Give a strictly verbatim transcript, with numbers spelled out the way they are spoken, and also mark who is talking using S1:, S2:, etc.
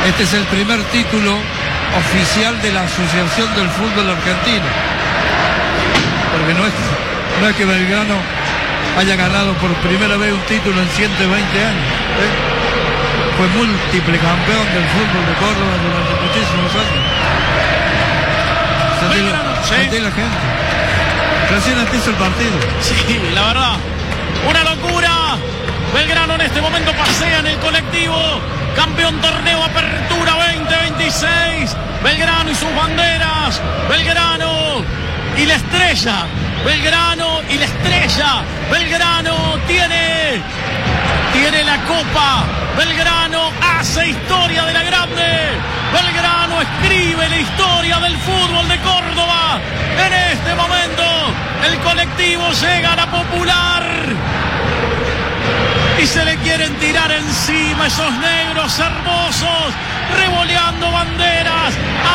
S1: Este es el primer título oficial de la Asociación del Fútbol Argentino. Porque no es, no es que Belgrano haya ganado por primera vez un título en ciento veinte años. ¿eh? Fue múltiple campeón del fútbol de Córdoba durante muchísimos años. Sentí la,
S2: ¿sí?
S1: sentí la gente. Recién antes el partido.
S2: Sí, la verdad. Una locura. Belgrano en este momento pasea en el colectivo. Campeón torneo Apertura veinte veintiséis. Belgrano y sus banderas. Belgrano y la estrella. Belgrano y la estrella. Belgrano tiene, tiene la copa. Belgrano hace historia de la grande. Belgrano escribe la historia del fútbol de Córdoba. En este momento el colectivo llega a la Popular y se le quieren tirar encima esos negros hermosos, revoleando banderas,